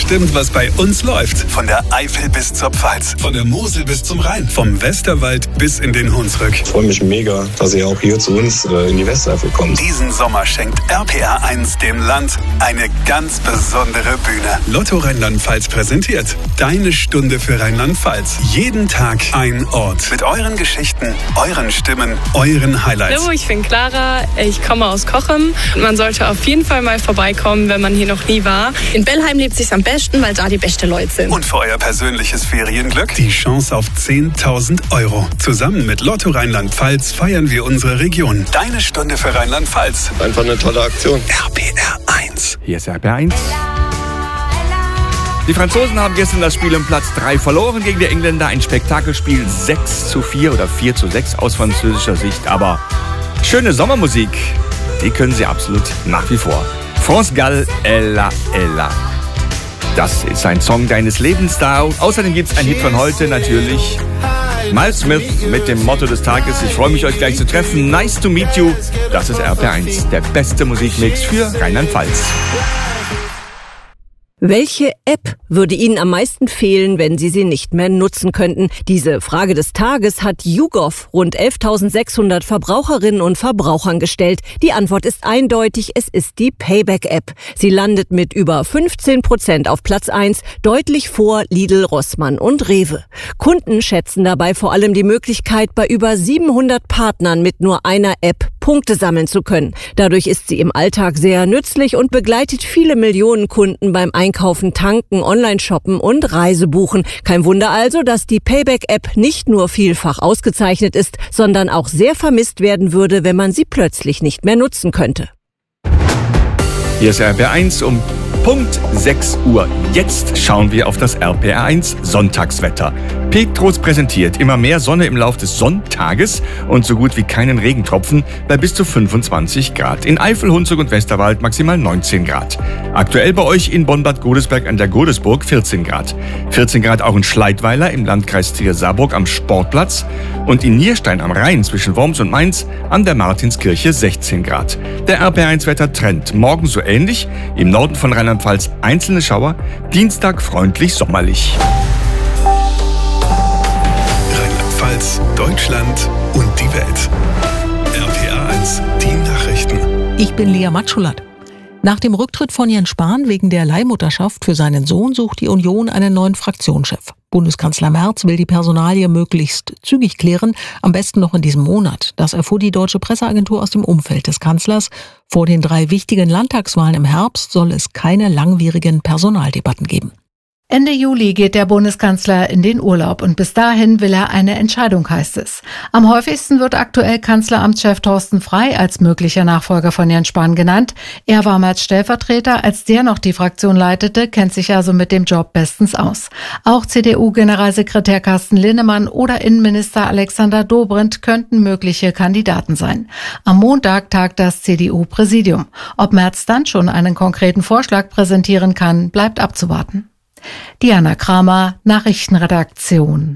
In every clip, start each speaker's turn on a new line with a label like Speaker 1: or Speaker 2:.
Speaker 1: bestimmt, was bei uns läuft. Von der Eifel bis zur Pfalz, von der Mosel bis zum Rhein, vom Westerwald bis in den Hunsrück.
Speaker 2: Ich freue mich mega, dass ihr auch hier zu uns in die Westeifel kommt.
Speaker 1: Diesen Sommer schenkt RPR 1 dem Land eine ganz besondere Bühne. Lotto Rheinland-Pfalz präsentiert Deine Stunde für Rheinland-Pfalz. Jeden Tag ein Ort. Mit euren Geschichten, euren Stimmen, euren Highlights.
Speaker 3: Hallo, ich bin Clara. Ich komme aus Cochem. Man sollte auf jeden Fall mal vorbeikommen, wenn man hier noch nie war.
Speaker 4: In Bellheim lebt es sich am besten, weil da die besten Leute sind.
Speaker 1: Und für euer persönliches Ferienglück die Chance auf 10.000 €. Zusammen mit Lotto Rheinland-Pfalz feiern wir unsere Region. Deine Stunde für Rheinland-Pfalz.
Speaker 2: Einfach eine tolle Aktion.
Speaker 1: RPR 1.
Speaker 5: Hier ist RPR 1. Die Franzosen haben gestern das Spiel um Platz 3 verloren gegen die Engländer. Ein Spektakelspiel 6:4 oder 4:6 aus französischer Sicht. Aber schöne Sommermusik, die können sie absolut nach wie vor. France Gall, Ella, Ella. Das ist ein Song deines Lebens da. Außerdem gibt es einen Hit von heute, natürlich. Miles Smith mit dem Motto des Tages. Ich freue mich, euch gleich zu treffen. Nice to meet you. Das ist RPR 1, der beste Musikmix für Rheinland-Pfalz.
Speaker 6: Welche App würde Ihnen am meisten fehlen, wenn Sie sie nicht mehr nutzen könnten? Diese Frage des Tages hat YouGov rund 11.600 Verbraucherinnen und Verbrauchern gestellt. Die Antwort ist eindeutig, es ist die Payback-App. Sie landet mit über 15% auf Platz 1, deutlich vor Lidl, Rossmann und Rewe. Kunden schätzen dabei vor allem die Möglichkeit, bei über 700 Partnern mit nur einer App Punkte sammeln zu können. Dadurch ist sie im Alltag sehr nützlich und begleitet viele Millionen Kunden beim Einkaufen, Tanken, Online-Shoppen und Reisebuchen. Kein Wunder also, dass die Payback-App nicht nur vielfach ausgezeichnet ist, sondern auch sehr vermisst werden würde, wenn man sie plötzlich nicht mehr nutzen könnte.
Speaker 5: Hier ist RPR 1 um Punkt 6 Uhr. Jetzt schauen wir auf das RPR 1 Sonntagswetter. Petros präsentiert immer mehr Sonne im Lauf des Sonntages und so gut wie keinen Regentropfen bei bis zu 25 Grad. In Eifel, Hunsrück und Westerwald maximal 19 Grad. Aktuell bei euch in Bonn-Bad Godesberg an der Godesburg 14 Grad. 14 Grad auch in Schleitweiler im Landkreis Trier-Saarburg am Sportplatz und in Nierstein am Rhein zwischen Worms und Mainz an der Martinskirche 16 Grad. Der RPR 1 Wettertrend. Morgen so ähnlich, im Norden von Rheinland-Pfalz einzelne Schauer, Dienstag freundlich sommerlich.
Speaker 1: Rheinland-Pfalz, Deutschland und die Welt. RPR 1, die Nachrichten.
Speaker 7: Ich bin Lea Matschulat. Nach dem Rücktritt von Jens Spahn wegen der Leihmutterschaft für seinen Sohn sucht die Union einen neuen Fraktionschef. Bundeskanzler Merz will die Personalie möglichst zügig klären, am besten noch in diesem Monat. Das erfuhr die deutsche Presseagentur aus dem Umfeld des Kanzlers. Vor den 3 wichtigen Landtagswahlen im Herbst soll es keine langwierigen Personaldebatten geben.
Speaker 8: Ende Juli geht der Bundeskanzler in den Urlaub und bis dahin will er eine Entscheidung, heißt es. Am häufigsten wird aktuell Kanzleramtschef Thorsten Frey als möglicher Nachfolger von Jens Spahn genannt. Er war als Stellvertreter, als der noch die Fraktion leitete, kennt sich also mit dem Job bestens aus. Auch CDU-Generalsekretär Carsten Linnemann oder Innenminister Alexander Dobrindt könnten mögliche Kandidaten sein. Am Montag tagt das CDU-Präsidium. Ob Merz dann schon einen konkreten Vorschlag präsentieren kann, bleibt abzuwarten. Diana Kramer, Nachrichtenredaktion.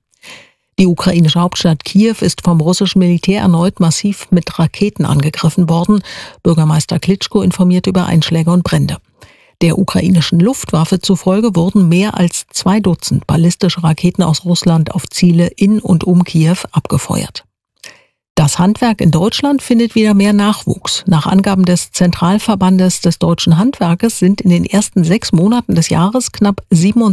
Speaker 7: Die ukrainische Hauptstadt Kiew ist vom russischen Militär erneut massiv mit Raketen angegriffen worden. Bürgermeister Klitschko informierte über Einschläge und Brände. Der ukrainischen Luftwaffe zufolge wurden mehr als 2 Dutzend ballistische Raketen aus Russland auf Ziele in und um Kiew abgefeuert. Das Handwerk in Deutschland findet wieder mehr Nachwuchs. Nach Angaben des Zentralverbandes des deutschen Handwerkes sind in den ersten 6 Monaten des Jahres knapp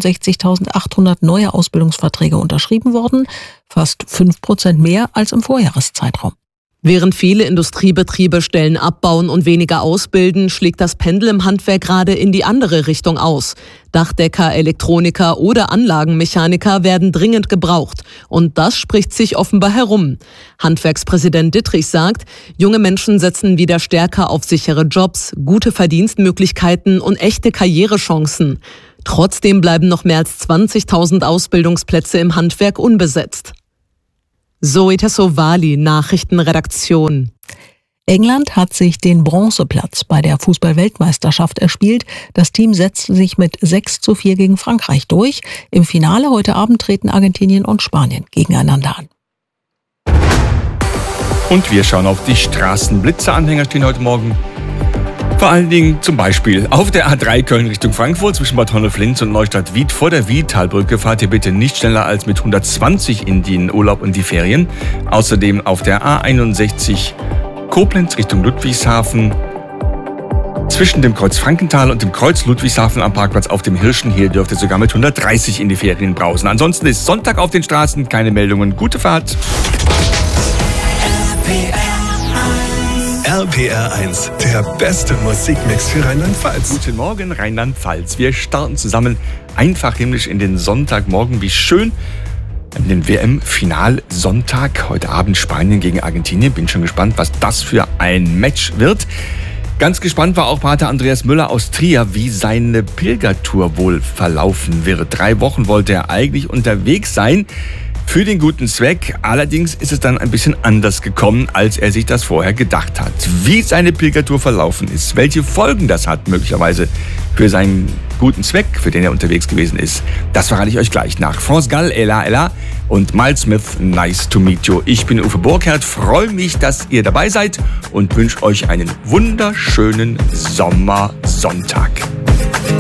Speaker 7: 67.800 neue Ausbildungsverträge unterschrieben worden, fast 5% mehr als im Vorjahreszeitraum.
Speaker 9: Während viele Industriebetriebe Stellen abbauen und weniger ausbilden, schlägt das Pendel im Handwerk gerade in die andere Richtung aus. Dachdecker, Elektroniker oder Anlagenmechaniker werden dringend gebraucht. Und das spricht sich offenbar herum. Handwerkspräsident Dittrich sagt, junge Menschen setzen wieder stärker auf sichere Jobs, gute Verdienstmöglichkeiten und echte Karrierechancen. Trotzdem bleiben noch mehr als 20.000 Ausbildungsplätze im Handwerk unbesetzt. Zoe Tassovali, Nachrichtenredaktion.
Speaker 7: England hat sich den Bronzeplatz bei der Fußball-Weltmeisterschaft erspielt. Das Team setzte sich mit 6:4 gegen Frankreich durch. Im Finale heute Abend treten Argentinien und Spanien gegeneinander an.
Speaker 5: Und wir schauen auf die Straßen. Blitzeranhänger stehen heute Morgen Vor allen Dingen zum Beispiel auf der A3 Köln Richtung Frankfurt zwischen Bad Honnef-Linz und Neustadt-Wied vor der Wiedtalbrücke fahrt ihr bitte nicht schneller als mit 120 in den Urlaub und die Ferien. Außerdem auf der A61 Koblenz Richtung Ludwigshafen zwischen dem Kreuz Frankenthal und dem Kreuz Ludwigshafen am Parkplatz auf dem Hirschen. Hier dürft ihr sogar mit 130 in die Ferien brausen. Ansonsten ist Sonntag auf den Straßen, keine Meldungen. Gute Fahrt.
Speaker 1: RPR 1, der beste Musikmix für Rheinland-Pfalz.
Speaker 5: Guten Morgen, Rheinland-Pfalz. Wir starten zusammen einfach himmlisch in den Sonntagmorgen. Wie schön. Den WM-Final-Sonntag. Heute Abend Spanien gegen Argentinien. Bin schon gespannt, was das für ein Match wird. Ganz gespannt war auch Pater Andreas Müller aus Trier, wie seine Pilgertour wohl verlaufen wird. 3 Wochen wollte er eigentlich unterwegs sein. Für den guten Zweck. Allerdings ist es dann ein bisschen anders gekommen, als er sich das vorher gedacht hat. Wie seine Pilgertour verlaufen ist, welche Folgen das hat möglicherweise für seinen guten Zweck, für den er unterwegs gewesen ist, das verrate ich euch gleich nach France Gall, Ella Ella und Miles Smith, Nice to Meet You. Ich bin Uwe Burkhardt, freue mich, dass ihr dabei seid und wünsche euch einen wunderschönen Sommersonntag.